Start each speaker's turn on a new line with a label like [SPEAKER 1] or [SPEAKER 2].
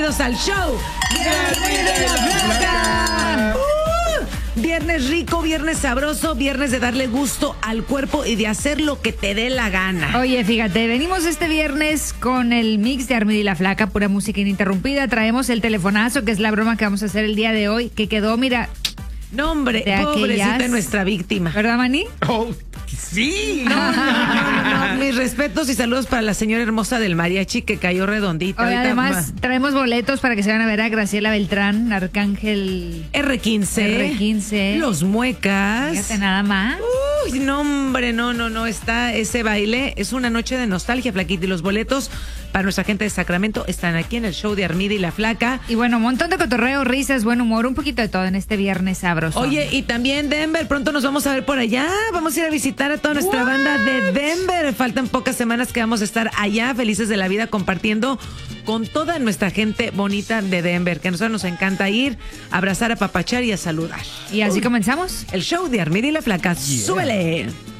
[SPEAKER 1] bienvenidos al show de Armida y la Flaca. Viernes rico, viernes sabroso, viernes de darle gusto al cuerpo y de hacer lo que te dé la gana.
[SPEAKER 2] Oye, fíjate, venimos este viernes con el mix de Armida y la Flaca, pura música ininterrumpida. Traemos el telefonazo, que es la broma que vamos a hacer el día de hoy, que quedó, mira...
[SPEAKER 1] No, hombre, pobrecita de nuestra víctima.
[SPEAKER 2] ¿Verdad, Maní?
[SPEAKER 3] Oh, sí.
[SPEAKER 1] No. Mis respetos y saludos para la señora hermosa del mariachi que cayó redondita.
[SPEAKER 2] Oye, además, traemos boletos para que se van a ver a Graciela Beltrán, Arcángel
[SPEAKER 1] R15. Los Muecas.
[SPEAKER 2] Fíjate nada más.
[SPEAKER 1] Uy, no, hombre, no. Está ese baile. Es una noche de nostalgia, Flaquita. Y los boletos para nuestra gente de Sacramento están aquí en el show de Armida y la Flaca.
[SPEAKER 2] Y bueno, un montón de cotorreo, risas, buen humor, un poquito de todo en este viernes sabroso.
[SPEAKER 1] Oye, y también Denver, pronto nos vamos a ver por allá. Vamos a ir a visitar a toda nuestra banda de Denver. Faltan pocas semanas que vamos a estar allá, felices de la vida, compartiendo con toda nuestra gente bonita de Denver, que a nosotros nos encanta ir, abrazar, apapachar y a saludar.
[SPEAKER 2] Y así comenzamos.
[SPEAKER 1] El show de Armida y la Flaca. ¡Súbele!